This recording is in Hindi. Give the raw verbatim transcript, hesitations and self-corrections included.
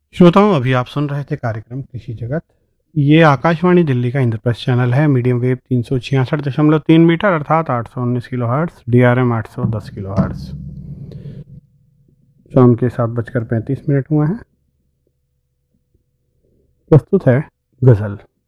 श्रोताओं, अभी आप सुन रहे थे कार्यक्रम कृषि जगत। ये आकाशवाणी दिल्ली का इंद्रप्रस्थ चैनल है। मीडियम वेव तीन सौ छियासठ दशमलव तीन मीटर अर्थात आठ सौ उन्नीस kilo hertz, D R M आठ सौ दस किलो हर्ट्स। शाम के सात बजकर पैंतीस मिनट हुए हैं। प्रस्तुत है गजल।